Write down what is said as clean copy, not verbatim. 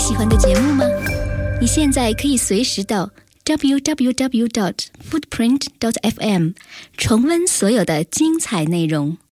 喜欢的节目吗？你现在可以随时到 www.footprint.fm 重温所有的精彩内容。